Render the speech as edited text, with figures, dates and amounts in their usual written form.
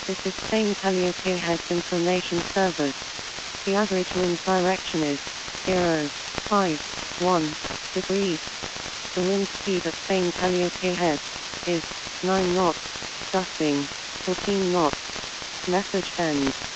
This is Spain Calliope Heads Information Service. The average wind direction is 0.51 degrees. The wind speed at Spain Calliope Heads is 9 knots, gusting 14 knots. Message send.